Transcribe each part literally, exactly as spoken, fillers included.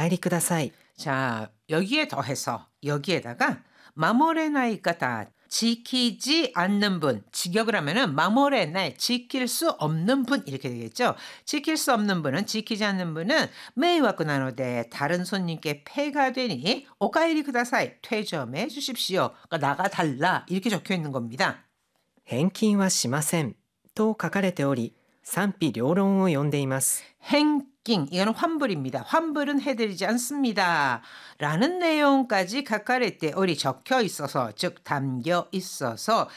帰りください. 자, 여기에 더해서 여기에다가 마모레나이 까다 지키지 않는 분, 직역을 하면은 마모레나이 지킬 수 없는 분 이렇게 되겠죠. 지킬 수 없는 분은 지키지 않는 분은 메이와쿠 나노데 다른 손님께 폐가 되니 오카에리 쿠다사이 퇴점해 주십시오. 그러니까 나가달라 이렇게 적혀 있는 겁니다. 返金はしませんと書かれており、賛否両論を読んでいます. 행킹, 이거는 환불입니다. 환불은 해드리지 않습니다. 라는 내용까지 가까레때 어리 적혀 있어서, 즉 담겨 있어서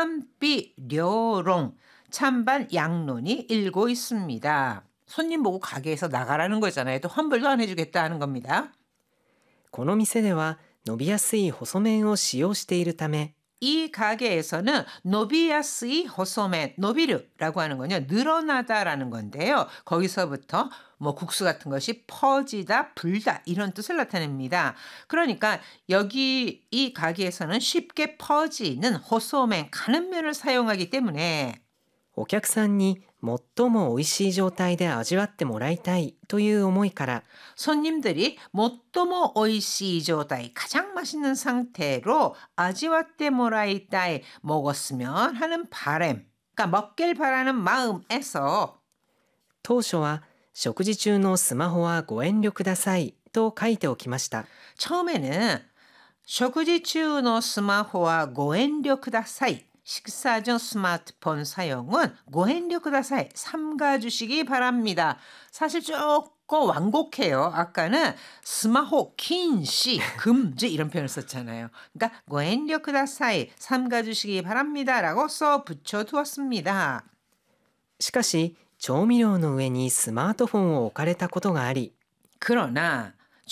삼비료롱, 찬반 양론이 일고 있습니다. 손님 보고 가게에서 나가라는 거잖아요. 또 환불도 안 해주겠다 하는 겁니다. この店では伸びやすい細麺を使用しているため, 이 가게에서는 노비야스이 호소멘, 노비르라고 하는 건요, 늘어나다라는 건데요. 거기서부터 뭐 국수 같은 것이 퍼지다, 불다 이런 뜻을 나타냅니다. 그러니까 여기 이 가게에서는 쉽게 퍼지는 호소멘, 가는 면을 사용하기 때문에 お客さんに最も美味しい状態で味わってもらいたいという思いから 손님들이最も 오이시状態, 가장 맛있는 상태로 아지와떼 모라이따이 먹었으면 하는 바람, 그러니까 먹길 바라는 마음에서 当初は食事中のスマホはご遠慮くださいと書いておきました. 처음에는 食事中のスマホはご遠慮ください. 식사 중 스마트폰 사용은 고행료 쿠다사이 삼가주시기 바랍니다. 사실 조금 완곡해요. 아까는 스마호禁止, 금지 이런 표현을 썼잖아요. 그러니까 고행료 쿠다사이 삼가주시기 바랍니다 라고 써 붙여두었습니다. しかし調味料の上にスマートフォンを置かれたことがあり, 그러나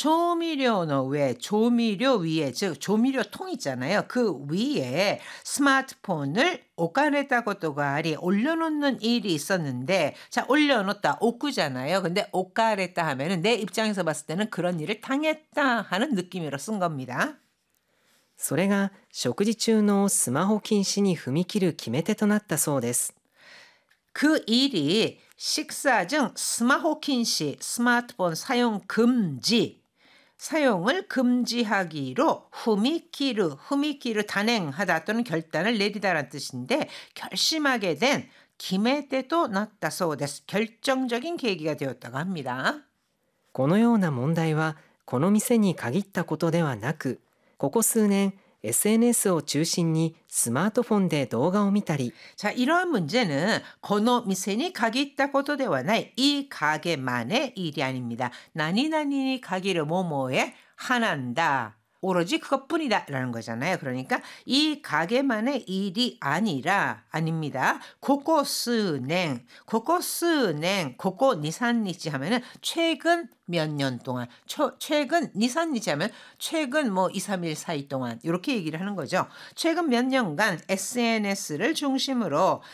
조미료의 위에, 조미료 위에, 즉 조미료 통 있잖아요. 그 위에 스마트폰을 오까레다 것도가 아리 올려놓는 일이 있었는데, 자, 올려놓다 오꾸잖아요. 근데 오까레다 하면은 내 입장에서 봤을 때는 그런 일을 당했다 하는 느낌으로 쓴 겁니다. それが食事中のスマホ禁止に踏み切る決め手となったそうです. 그 일이 식사 중 스마호禁止, 스마트폰 사용 금지, 사용을 금지하기로 후미키르, 후미키르 단행하다 또는 결단을 내리다라는 뜻인데, 결심하게 된 기메테도 났다そうです. 결정적인 계기가 되었다고 합니다. このような問題はこの店に限ったことではなく、ここ数年 에스엔에스 を中心にスマートフォンで動画を見たり, 자, 이러한 문제는 この店に限ったことではない, 이 가게만의 일이 아닙니다. 나니나니니 가기를 뭐뭐에 한한다. 오로지 그것뿐이다 라는 거잖아요. 그러니까 이 가게만의 일이 아니라, 아닙니다. 고코스냉, 고코스냉, 고코 니산니치 하면은 최근 몇 년 동안, 초, 최근 니산니치 하면 최근 뭐 이, 삼 일 사이 동안 이렇게 얘기를 하는 거죠. 최근 몇 년간 에스엔에스를 중심으로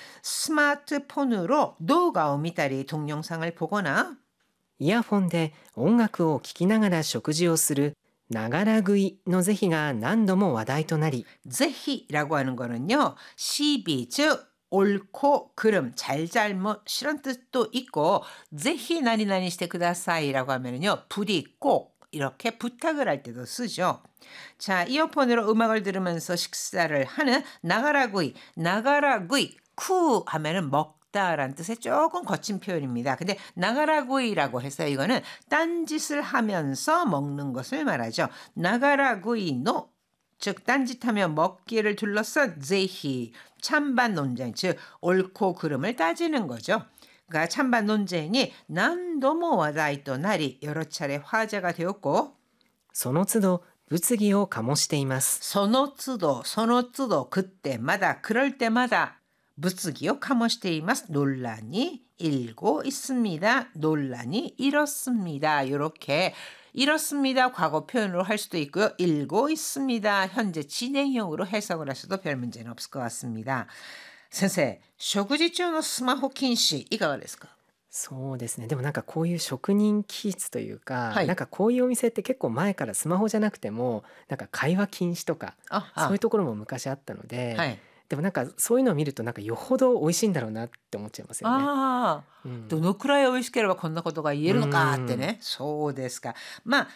스마트폰으로 노가오 미다리, 동영상을 보거나 イヤフォンで音楽を聴きながら食事をするながら食いの是非が何度も話題となり, 제히라고 하는 거는요, 시비, 즉 옳고 그름, 잘잘못 이런 뜻도 있고, 제히 나니나니 시테 쿠다사이라고 하면은요, 부디 꼭 이렇게 부탁을 할 때도 쓰죠. 자, 이어폰으로 음악을 들으면서 식사를 하는 나가라구이, 나가라구이, 쿠 하면은 먹 라는 뜻의 조금 거친 표현입니다. 근데 나가라구이라고 해서 이거는 딴짓을 하면서 먹는 것을 말하죠. 나가라구이노, 즉 딴짓하며 먹기를 둘러싼 제히, 찬반 논쟁, 즉 옳고 그름을 따지는 거죠. 그러니까 찬반 논쟁이 난도모 와다이 또 날이 여러 차례 화제가 되었고, その都度物議を醸しています. その都度、その都度, 그때마다, 그럴 때마다 무쓰기요 카모시테이마스, 논란이 일고 있습니다. 논란이 일었습니다. 이렇게 일었습니다. 과거 표현으로 할 수도 있고요. 일고 있습니다. 현재 진행형으로 해석을 해서도 별 문제는 없을 것 같습니다. 선생, 食事中のスマホ禁止いかがですか？ そうですね。でもなんかこういう職人気質というか、 はい、 なんかこういうお店って結構前からスマホじゃなくてもなんか会話禁止とかそういうところも昔あったので、はい、でもなんかそういうのを見るとなんかよほど美味しいんだろうなって思っちゃいますよね。 ああ、うん、どのくらい美味しければこんなことが言えるのかってね。そうですか。まあ